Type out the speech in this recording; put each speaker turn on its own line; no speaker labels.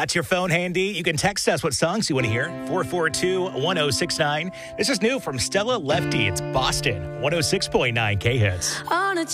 Got your phone handy? You can text us what songs you want to hear. 442-1069. This is new from Stella Lefty. It's Boston, 106.9 K-Hits.